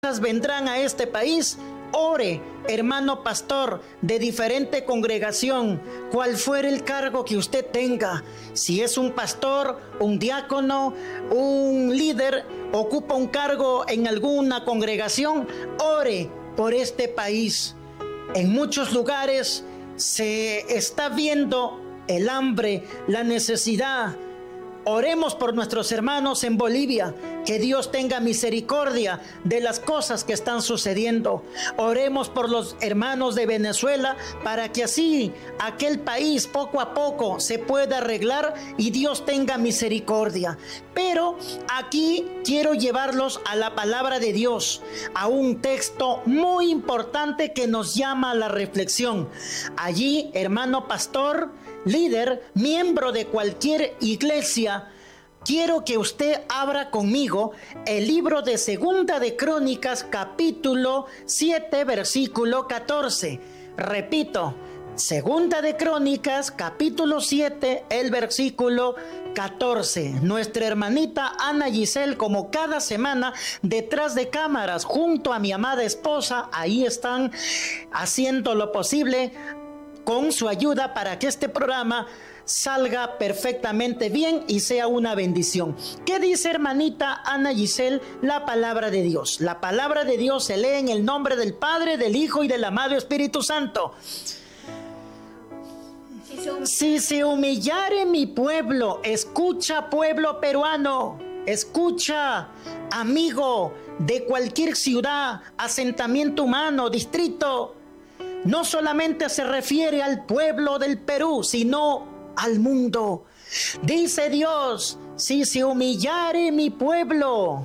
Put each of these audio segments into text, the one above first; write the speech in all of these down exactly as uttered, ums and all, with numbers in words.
cosas vendrán a este país, ore, hermano pastor de diferente congregación, cual fuera el cargo que usted tenga. Si es un pastor, un diácono, un líder, ocupa un cargo en alguna congregación, ore por este país. En muchos lugares se está viendo el hambre, la necesidad. Oremos por nuestros hermanos en Bolivia, que Dios tenga misericordia de las cosas que están sucediendo. Oremos por los hermanos de Venezuela, para que así aquel país poco a poco se pueda arreglar y Dios tenga misericordia. Pero aquí quiero llevarlos a la palabra de Dios, a un texto muy importante que nos llama a la reflexión. Allí, hermano pastor, líder, miembro de cualquier iglesia, quiero que usted abra conmigo el libro de Segunda de Crónicas, capítulo siete, versículo catorce. Repito, Segunda de Crónicas, capítulo siete, el versículo catorce. Nuestra hermanita Ana Giselle, como cada semana, detrás de cámaras, junto a mi amada esposa, ahí están haciendo lo posible con su ayuda para que este programa salga perfectamente bien y sea una bendición. ¿Qué dice, hermanita Ana Giselle, la palabra de Dios? La palabra de Dios se lee en el nombre del Padre, del Hijo y del amado Espíritu Santo. Si se humillare mi pueblo, escucha, pueblo peruano, escucha, amigo de cualquier ciudad, asentamiento humano, distrito. No solamente se refiere al pueblo del Perú, sino al mundo. Dice Dios, si se humillare mi pueblo,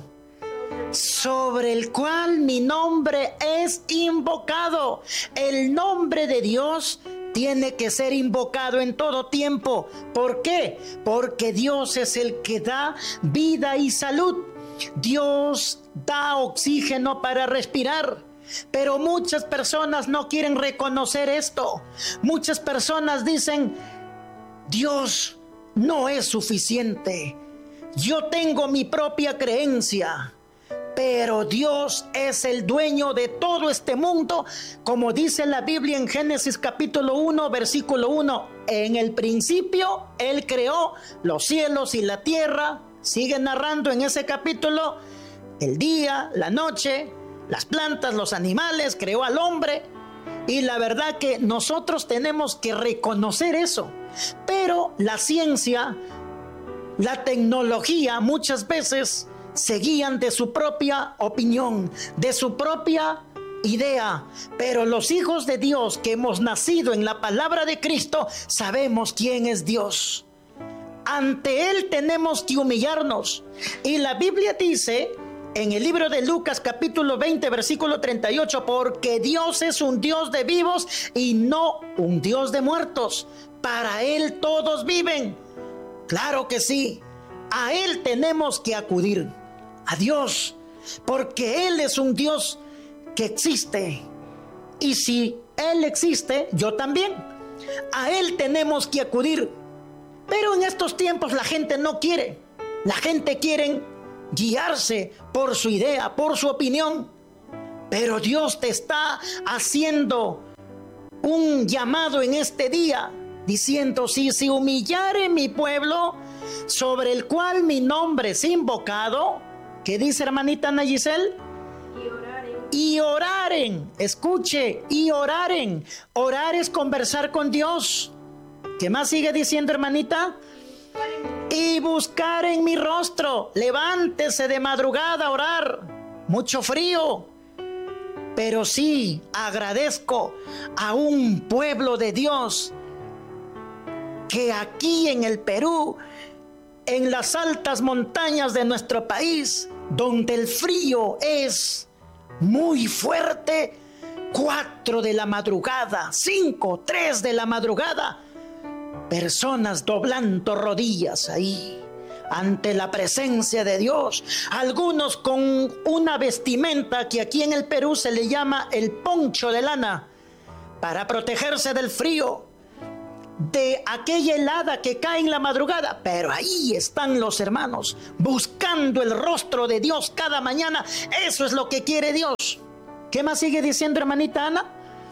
sobre el cual mi nombre es invocado. El nombre de Dios tiene que ser invocado en todo tiempo. ¿Por qué? Porque Dios es el que da vida y salud. Dios da oxígeno para respirar. Pero muchas personas no quieren reconocer esto. Muchas personas dicen, Dios no es suficiente. Yo tengo mi propia creencia, pero Dios es el dueño de todo este mundo. Como dice la Biblia en Génesis capítulo uno, versículo uno, en el principio Él creó los cielos y la tierra. Sigue narrando en ese capítulo el día, la noche, las plantas, los animales, creó al hombre. Y la verdad que nosotros tenemos que reconocer eso. Pero la ciencia, la tecnología, muchas veces se guían de su propia opinión, de su propia idea. Pero los hijos de Dios que hemos nacido en la palabra de Cristo, sabemos quién es Dios. Ante Él tenemos que humillarnos. Y la Biblia dice en el libro de Lucas capítulo veinte, versículo treinta y ocho, porque Dios es un Dios de vivos y no un Dios de muertos. Para Él todos viven. Claro que sí. A Él tenemos que acudir. A Dios. Porque Él es un Dios que existe. Y si Él existe, yo también. A Él tenemos que acudir. Pero en estos tiempos la gente no quiere. La gente quiere guiarse por su idea, por su opinión. Pero Dios te está haciendo un llamado en este día, diciendo, si se humillare mi pueblo, sobre el cual mi nombre es invocado. ¿Qué dice, hermanita Ana Giselle? Y oraren. Y oraren, escuche, y oraren. Orar es conversar con Dios. ¿Qué más sigue diciendo, hermanita? Y buscar en mi rostro. Levántese de madrugada a orar. Mucho frío. Pero sí, agradezco a un pueblo de Dios que aquí en el Perú, en las altas montañas de nuestro país, donde el frío es muy fuerte, cuatro de la madrugada, cinco, tres de la madrugada, personas doblando rodillas ahí ante la presencia de Dios, algunos con una vestimenta que aquí en el Perú se le llama el poncho de lana, para protegerse del frío, de aquella helada que cae en la madrugada. Pero ahí están los hermanos buscando el rostro de Dios cada mañana. Eso es lo que quiere Dios. ¿Qué más sigue diciendo, hermanita Ana?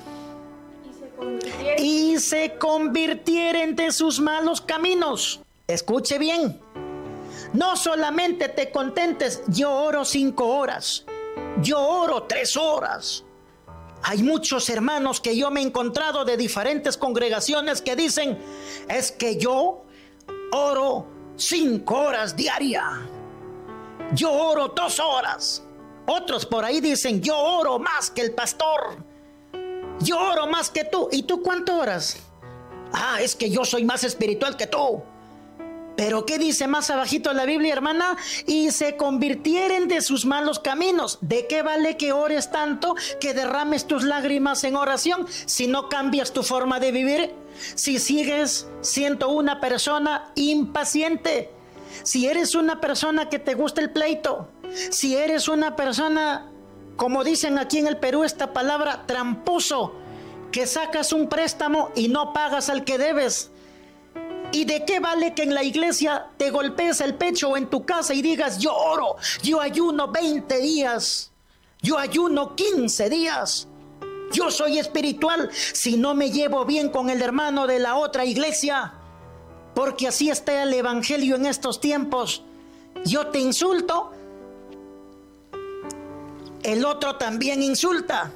Y se convirtieren de sus malos caminos. Escuche bien. No solamente te contentes, yo oro cinco horas, yo oro tres horas. Hay muchos hermanos que yo me he encontrado de diferentes congregaciones que dicen, es que yo oro cinco horas diarias, yo oro dos horas. Otros por ahí dicen, yo oro más que el pastor, yo oro más que tú. ¿Y tú cuánto oras? Ah, es que yo soy más espiritual que tú. Pero ¿qué dice más abajito la Biblia, hermana? Y se convirtieren de sus malos caminos. ¿De qué vale que ores tanto, que derrames tus lágrimas en oración, si no cambias tu forma de vivir? Si sigues siendo una persona impaciente, si eres una persona que te gusta el pleito, si eres una persona, como dicen aquí en el Perú esta palabra, tramposo, que sacas un préstamo y no pagas al que debes. ¿Y de qué vale que en la iglesia te golpees el pecho o en tu casa y digas, yo oro, yo ayuno veinte días, yo ayuno quince días, yo soy espiritual, si no me llevo bien con el hermano de la otra iglesia? Porque así está el evangelio en estos tiempos. Yo te insulto, el otro también insulta.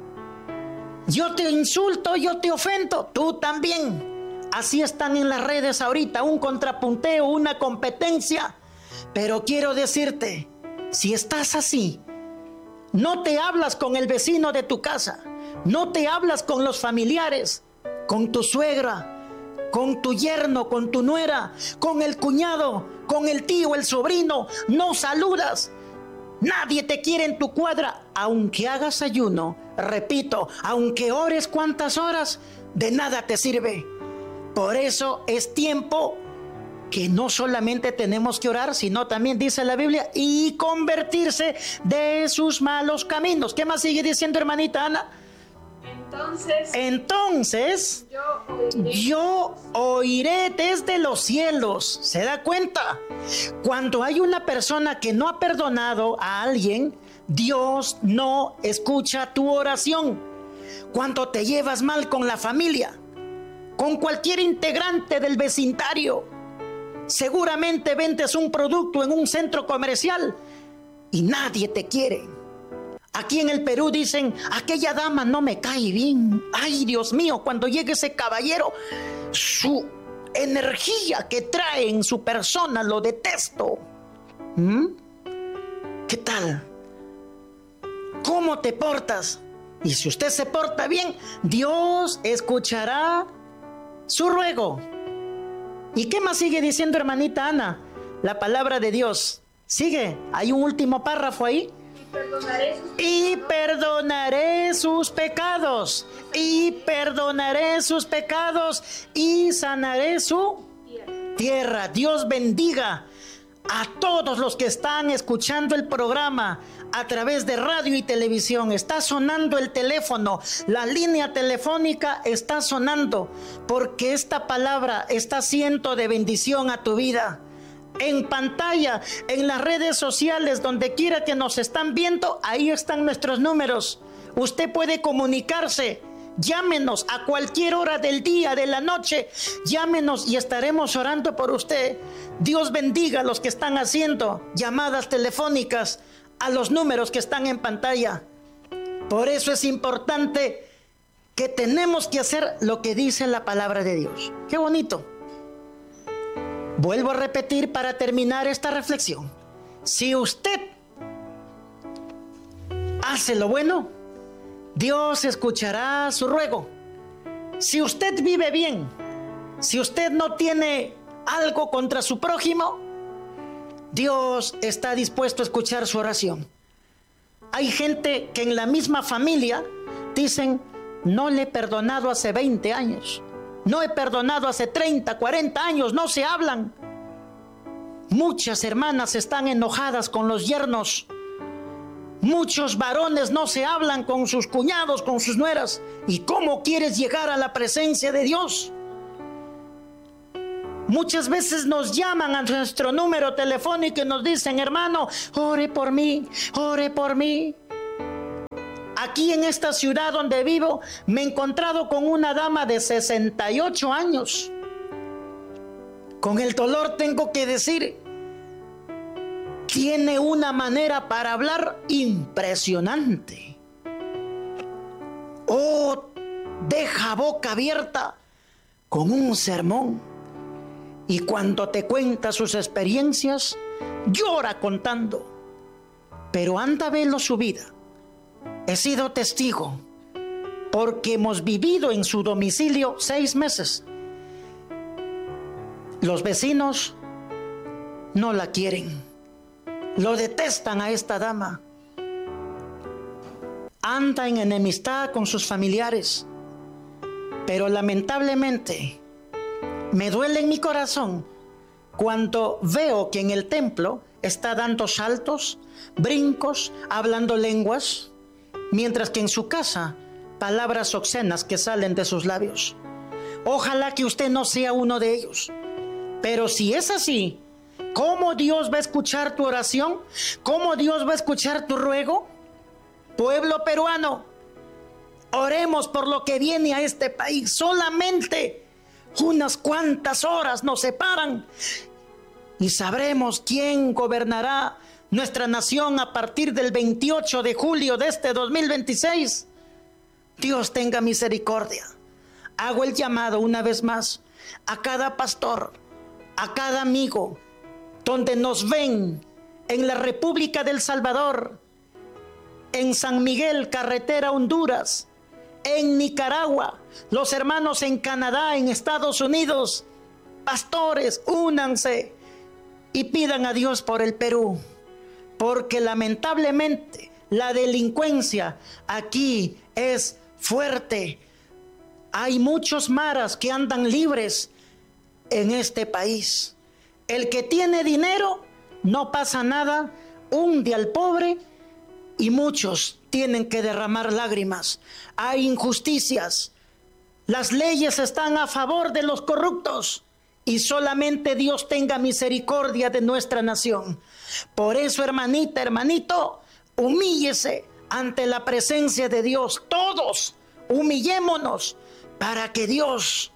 Yo te insulto, yo te ofendo, tú también. Así están en las redes ahorita, un contrapunteo, una competencia. Pero quiero decirte, si estás así, no te hablas con el vecino de tu casa, no te hablas con los familiares, con tu suegra, con tu yerno, con tu nuera, con el cuñado, con el tío, el sobrino, no saludas. Nadie te quiere en tu cuadra, aunque hagas ayuno. Repito, aunque ores cuántas horas, de nada te sirve. Por eso es tiempo que no solamente tenemos que orar, sino también dice la Biblia, y convertirse de sus malos caminos. ¿Qué más sigue diciendo, hermanita Ana? Entonces, Entonces yo, oiré. yo oiré desde los cielos. ¿Se da cuenta? Cuando hay una persona que no ha perdonado a alguien, Dios no escucha tu oración. Cuando te llevas mal con la familia, con cualquier integrante del vecindario, seguramente vendes un producto en un centro comercial y nadie te quiere. Aquí en el Perú dicen, aquella dama no me cae bien. Ay, Dios mío, cuando llegue ese caballero, su energía que trae en su persona, lo detesto. ¿Mm? ¿Qué tal? ¿Cómo te portas? Y si usted se porta bien, Dios escuchará su ruego. ¿Y qué más sigue diciendo, hermanita Ana? La palabra de Dios. Sigue, hay un último párrafo ahí. Y perdonaré sus pecados. Y perdonaré sus pecados. Y sanaré su tierra. Dios bendiga a todos los que están escuchando el programa a través de radio y televisión. Está sonando el teléfono, la línea telefónica está sonando, porque esta palabra está siendo de bendición a tu vida. En pantalla, en las redes sociales, donde quiera que nos están viendo, ahí están nuestros números. Usted puede comunicarse. Llámenos a cualquier hora del día, de la noche. Llámenos y estaremos orando por usted. Dios bendiga a los que están haciendo llamadas telefónicas a los números que están en pantalla. Por eso es importante que tenemos que hacer lo que dice la palabra de Dios. Qué bonito. Vuelvo a repetir para terminar esta reflexión. Si usted hace lo bueno, Dios escuchará su ruego. Si usted vive bien, si usted no tiene algo contra su prójimo, Dios está dispuesto a escuchar su oración. Hay gente que en la misma familia dicen, no le he perdonado hace veinte años, no he perdonado hace treinta, cuarenta años, no se hablan. Muchas hermanas están enojadas con los yernos. Muchos varones no se hablan con sus cuñados, con sus nueras. ¿Y cómo quieres llegar a la presencia de Dios? Muchas veces nos llaman a nuestro número telefónico y nos dicen, hermano, ore por mí, ore por mí. Aquí en esta ciudad donde vivo, me he encontrado con una dama de sesenta y ocho años. Con el dolor tengo que decir, tiene una manera para hablar impresionante. Oh, deja boca abierta con un sermón. Y cuando te cuenta sus experiencias, llora contando. Pero anda a verlo su vida. He sido testigo, porque hemos vivido en su domicilio seis meses. Los vecinos no la quieren, lo detestan a esta dama. Anda en enemistad con sus familiares, pero lamentablemente me duele en mi corazón cuando veo que en el templo está dando saltos, brincos, hablando lenguas, mientras que en su casa, palabras obscenas que salen de sus labios. Ojalá que usted no sea uno de ellos. Pero si es así, ¿cómo Dios va a escuchar tu oración? ¿Cómo Dios va a escuchar tu ruego? Pueblo peruano, oremos por lo que viene a este país. Solamente unas cuantas horas nos separan y sabremos quién gobernará nuestra nación a partir del veintiocho de julio de este dos mil veintiséis. Dios tenga misericordia. Hago el llamado una vez más a cada pastor, a cada amigo, donde nos ven en la República del Salvador, en San Miguel, carretera Honduras, en Nicaragua, los hermanos en Canadá, en Estados Unidos. Pastores, únanse y pidan a Dios por el Perú, porque lamentablemente la delincuencia aquí es fuerte. Hay muchos maras que andan libres en este país. El que tiene dinero, no pasa nada, hunde al pobre y muchos tienen que derramar lágrimas. Hay injusticias. Las leyes están a favor de los corruptos y solamente Dios tenga misericordia de nuestra nación. Por eso, hermanita, hermanito, humíllese ante la presencia de Dios. Todos humillémonos para que Dios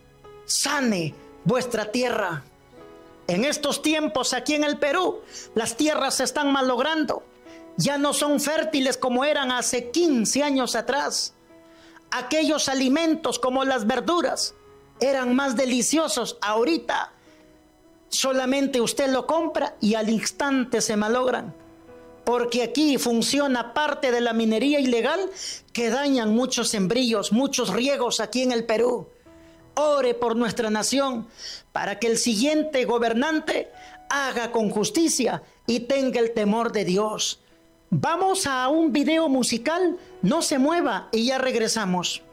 sane vuestra tierra. En estos tiempos aquí en el Perú, las tierras se están malogrando. Ya no son fértiles como eran hace quince años atrás. Aquellos alimentos como las verduras eran más deliciosos. Ahorita solamente usted lo compra y al instante se malogran. Porque aquí funciona parte de la minería ilegal que dañan muchos sembríos, muchos riegos aquí en el Perú. Ore por nuestra nación para que el siguiente gobernante haga con justicia y tenga el temor de Dios. Vamos a un video musical, no se mueva y ya regresamos.